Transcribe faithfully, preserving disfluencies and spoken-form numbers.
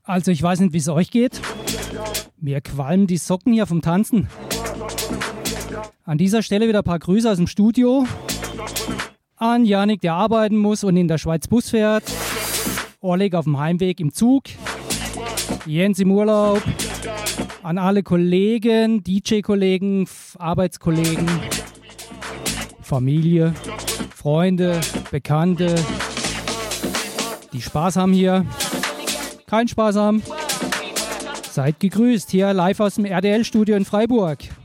Also ich weiß nicht, wie es euch geht. Mir qualmen die Socken hier vom Tanzen. An dieser Stelle wieder ein paar Grüße aus dem Studio. An Janik, der arbeiten muss und in der Schweiz Bus fährt. Oleg auf dem Heimweg im Zug. Jens im Urlaub. An alle Kollegen, D J-Kollegen, Arbeitskollegen, Familie, Freunde, Bekannte, die Spaß haben hier. Keinen Spaß haben. Seid gegrüßt, hier live aus dem R D L-Studio in Freiburg.